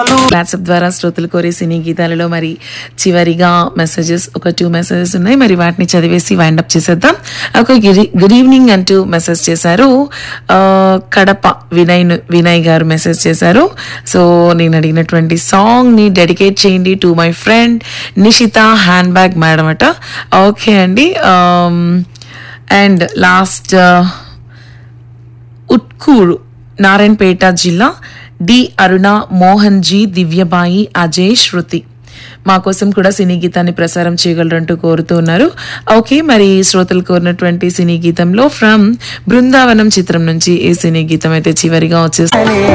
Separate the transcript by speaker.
Speaker 1: WhatsApp ద్వారా శ్రోతలు కోరే సినీ గీతాలలో మరి చివరిగా మెసేజెస్ ఒక 2 మెసేజెస్ ఉన్నాయి. మరి వాటిని చదివేసి వైండప్ చేసేద్దాం. ఒక గుడ్ ఈవినింగ్ అంటూ మెసేజ్ చేశారు. కడప వినయ్ గారు మెసేజ్ చేశారు. సో నేను అడిగినటువంటి సాంగ్ ని డెడికేట్ చేయండి to my friend Nishita hand bag madam అట. ఓకే అండి. అండ్ లాస్ట్ ఉట్కూరు నారాయణపేట జిల్లా డి అరుణ మోహన్ జీ దివ్యబాయి అజయ్ శృతి మా కోసం కూడా సినీ గీతాన్ని ప్రసారం చేయగలరంటూ కోరుతూ ఉన్నారు. ఓకే, మరి శ్రోతలు కోరినటువంటి సినీ గీతంలో ఫ్రమ్ బృందావనం చిత్రం నుంచి ఏ సినీ గీతం అయితే చివరిగా వచ్చేస్తుంది.